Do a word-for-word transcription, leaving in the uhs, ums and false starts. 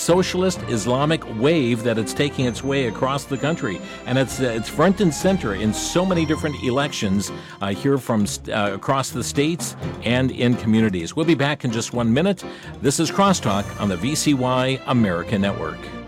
socialist Islamic wave that it's taking its way across the country. And it's uh, it's front and center in so many different elections uh, here from uh, across the states and in communities. We'll be back in just one minute. This is Crosstalk on the V C Y America Network.